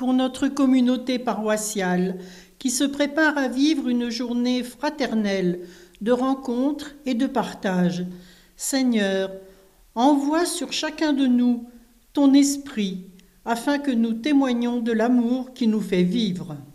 pour notre communauté paroissiale qui se prépare à vivre une journée fraternelle de rencontre et de partage. Seigneur, envoie sur chacun de nous ton esprit afin que nous témoignions de l'amour qui nous fait vivre.